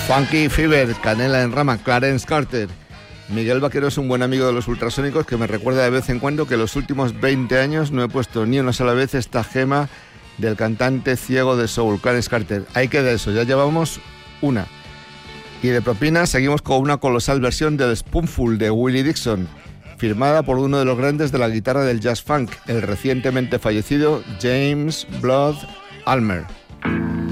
Funky Fever, Canela en Rama, Clarence Carter. Miguel Vaquero es un buen amigo de los Ultrasónicos que me recuerda de vez en cuando que los últimos 20 años no he puesto ni una sola vez esta gema del cantante ciego de soul, Clarence Carter. Ahí queda eso, ya llevamos una. Y de propina seguimos con una colosal versión del Spoonful de Willie Dixon, firmada por uno de los grandes de la guitarra del jazz funk, el recientemente fallecido James Blood Ulmer.